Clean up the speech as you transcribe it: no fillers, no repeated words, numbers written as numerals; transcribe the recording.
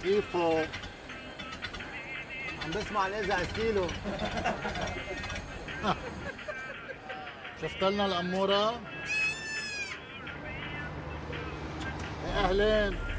كيفو؟ عم بسمع الإذاعة كيلو. شفت لنا الأمورة؟ أهلين.